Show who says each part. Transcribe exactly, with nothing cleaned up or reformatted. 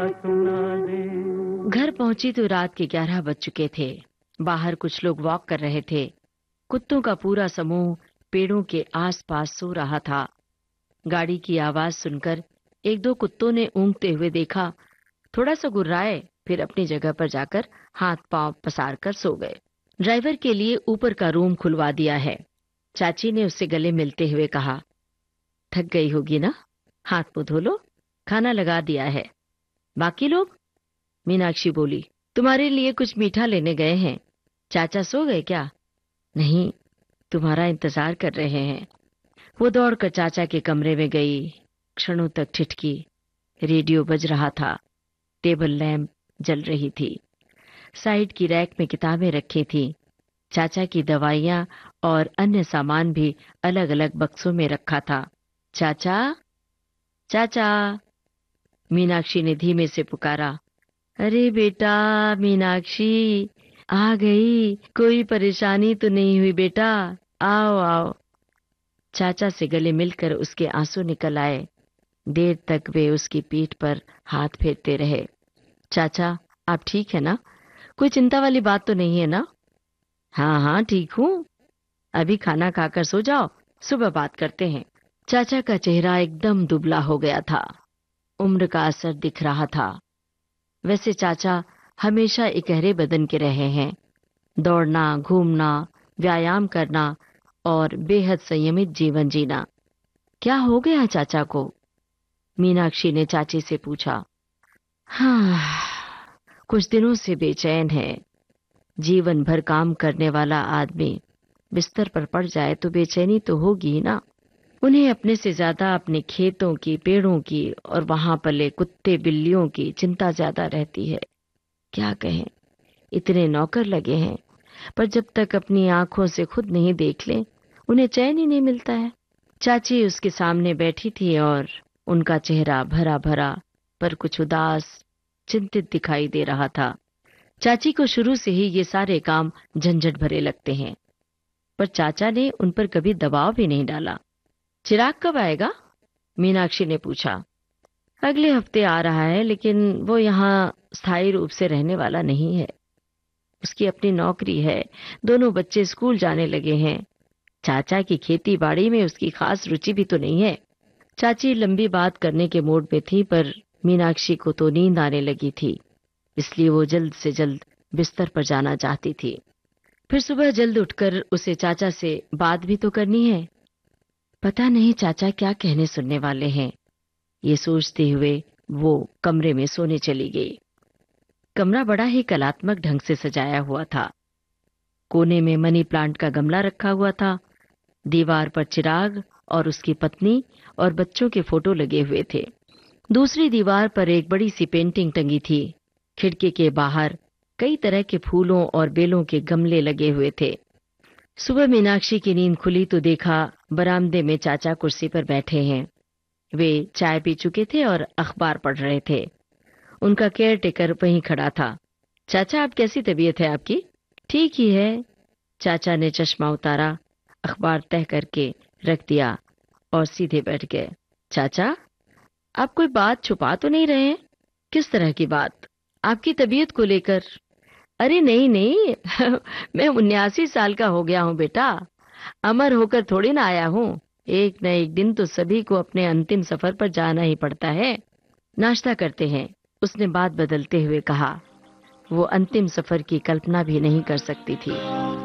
Speaker 1: घर पहुंची तो रात के ग्यारह बज चुके थे। बाहर कुछ लोग वॉक कर रहे थे। कुत्तों का पूरा समूह पेड़ों के आसपास सो रहा था। गाड़ी की आवाज सुनकर एक दो कुत्तों ने ऊँघते हुए देखा, थोड़ा सा गुर्राए, फिर अपनी जगह पर जाकर हाथ पांव पसार कर सो गए। ड्राइवर के लिए ऊपर का रूम खुलवा दिया है। चाची ने उससे गले मिलते हुए कहा, थक गई होगी ना, हाथ मुंह धो लो, खाना लगा दिया है। बाकी लोग? मीनाक्षी बोली, तुम्हारे लिए कुछ मीठा लेने गए हैं। चाचा सो गए क्या? नहीं, तुम्हारा इंतजार कर रहे हैं। वो दौड़कर चाचा के कमरे में गई। क्षणों तक ठिठकी। रेडियो बज रहा था। टेबल लैंप जल रही थी। साइड की रैक में किताबें रखी थी। चाचा की दवाइयां और अन्य सामान भी अलग अलग बक्सों में रखा था। चाचा, चाचा, मीनाक्षी ने धीमे से पुकारा। अरे बेटा मीनाक्षी, आ गई। कोई परेशानी तो नहीं हुई बेटा? आओ आओ। चाचा से गले मिलकर उसके आंसू निकल आए। देर तक वे उसकी पीठ पर हाथ फेरते रहे। चाचा, आप ठीक है ना? कोई चिंता वाली बात तो नहीं है ना? हाँ हाँ, ठीक हूँ। अभी खाना खाकर सो जाओ, सुबह बात करते हैं। चाचा का चेहरा एकदम दुबला हो गया था। उम्र का असर दिख रहा था। वैसे चाचा हमेशा इकहरे बदन के रहे हैं। दौड़ना, घूमना, व्यायाम करना और बेहद संयमित जीवन जीना। क्या हो गया चाचा को? मीनाक्षी ने चाची से पूछा। हाँ, कुछ दिनों से बेचैन है। जीवन भर काम करने वाला आदमी बिस्तर पर पड़ जाए तो बेचैनी तो होगी ही ना। उन्हें अपने से ज्यादा अपने खेतों की, पेड़ों की और वहां पले कुत्ते बिल्लियों की चिंता ज्यादा रहती है। क्या कहें, इतने नौकर लगे हैं, पर जब तक अपनी आंखों से खुद नहीं देख लें, उन्हें चैन ही नहीं मिलता है। चाची उसके सामने बैठी थी और उनका चेहरा भरा भरा पर कुछ उदास, चिंतित दिखाई दे रहा था। चाची को शुरू से ही ये सारे काम झंझट भरे लगते हैं, पर चाचा ने उन पर कभी दबाव भी नहीं डाला। चिराग कब आएगा? मीनाक्षी ने पूछा। अगले हफ्ते आ रहा है, लेकिन वो यहाँ स्थायी रूप से रहने वाला नहीं है। उसकी अपनी नौकरी है, दोनों बच्चे स्कूल जाने लगे हैं। चाचा की खेती बाड़ी में उसकी खास रुचि भी तो नहीं है। चाची लंबी बात करने के मूड में थी, पर मीनाक्षी को तो नींद आने लगी थी, इसलिए वो जल्द से जल्द बिस्तर पर जाना चाहती थी। फिर सुबह जल्द उठकर उसे चाचा से बात भी तो करनी है। पता नहीं चाचा क्या कहने सुनने वाले हैं, ये सोचते हुए वो कमरे में सोने चली गई। कमरा बड़ा ही कलात्मक ढंग से सजाया हुआ था। कोने में मनी प्लांट का गमला रखा हुआ था। दीवार पर चिराग और उसकी पत्नी और बच्चों के फोटो लगे हुए थे। दूसरी दीवार पर एक बड़ी सी पेंटिंग टंगी थी। खिड़की के बाहर कई तरह के फूलों और बेलों के गमले लगे हुए थे। सुबह मीनाक्षी की नींद खुली तो देखा बरामदे में चाचा कुर्सी पर बैठे हैं। वे चाय पी चुके थे और अखबार पढ़ रहे थे। उनका केयर टेकर वहीं खड़ा था। चाचा, आप कैसी तबीयत है आपकी? ठीक ही है। चाचा ने चश्मा उतारा, अखबार तह करके रख दिया और सीधे बैठ गए। चाचा, आप कोई बात छुपा तो नहीं रहे हैं? किस तरह की बात? आपकी तबीयत को लेकर? अरे नहीं नहीं मैं उन्यासी साल का हो गया हूँ बेटा। अमर होकर थोड़ी ना आया हूँ। एक न एक दिन तो सभी को अपने अंतिम सफर पर जाना ही पड़ता है। नाश्ता करते हैं, उसने बात बदलते हुए कहा। वो अंतिम सफर की कल्पना भी नहीं कर सकती थी।